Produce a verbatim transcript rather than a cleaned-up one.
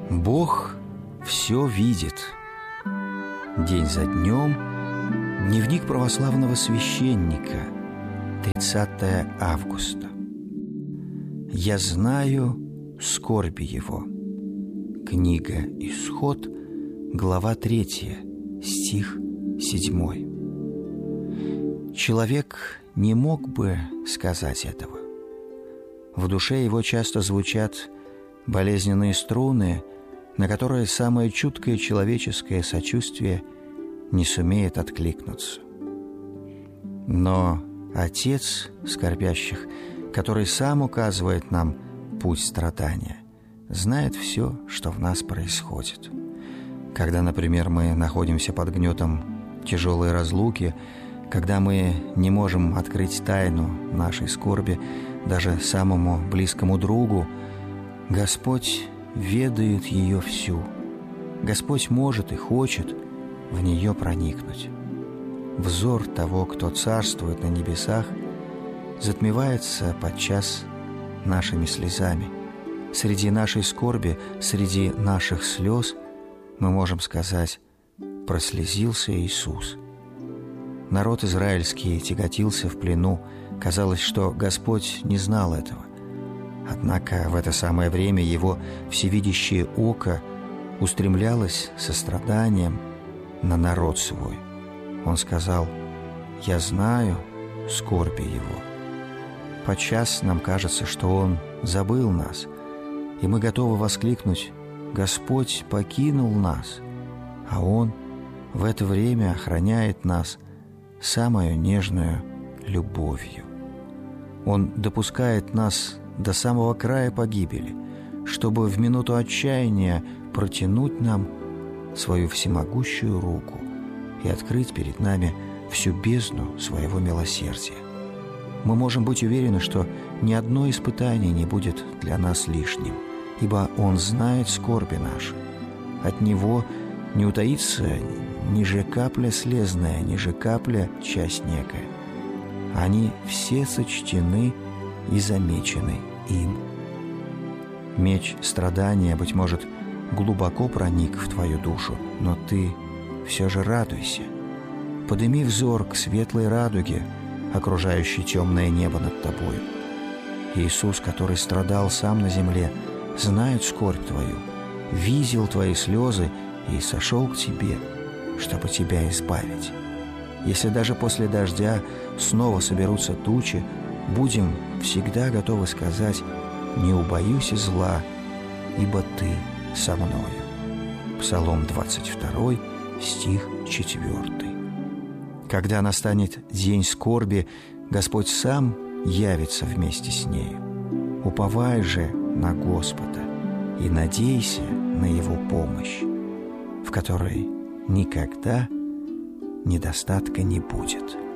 Бог все видит. День за днем. Дневник православного священника. тридцатое августа. Я знаю скорби его. Книга Исход, глава третья, стих седьмой. Человек не мог бы сказать этого. В душе его часто звучат болезненные струны, на которые самое чуткое человеческое сочувствие не сумеет откликнуться. Но Отец скорбящих, который сам указывает нам путь страдания, знает все, что в нас происходит. Когда, например, мы находимся под гнетом тяжелой разлуки, когда мы не можем открыть тайну нашей скорби даже самому близкому другу, Господь ведает ее всю. Господь может и хочет в нее проникнуть. Взор того, кто царствует на небесах, затмевается подчас нашими слезами. Среди нашей скорби, среди наших слез мы можем сказать: «Прослезился Иисус». Народ израильский тяготился в плену. Казалось, что Господь не знал этого. Однако в это самое время Его всевидящее око устремлялось состраданием на народ свой. Он сказал: «Я знаю скорби его». Подчас нам кажется, что Он забыл нас, и мы готовы воскликнуть: «Господь покинул нас», а Он в это время охраняет нас самою нежную любовью. Он допускает нас до самого края погибели, чтобы в минуту отчаяния протянуть нам свою всемогущую руку и открыть перед нами всю бездну своего милосердия. Мы можем быть уверены, что ни одно испытание не будет для нас лишним, ибо Он знает скорби наши. От Него не утаится ни же капля слезная, ни же капля часть некая. Они все сочтены и замечены им. Меч страдания, быть может, глубоко проник в твою душу, но ты все же радуйся. Подыми взор к светлой радуге, окружающей темное небо над тобою. Иисус, который страдал сам на земле, знает скорбь твою, видел твои слезы и сошел к тебе, чтобы тебя избавить. Если даже после дождя снова соберутся тучи, будем всегда готовы сказать: «Не убоюсь зла, ибо Ты со мною». Псалом двадцать два, стих четыре. Когда настанет день скорби, Господь сам явится вместе с нею. Уповай же на Господа и надейся на Его помощь, в которой никогда недостатка не будет.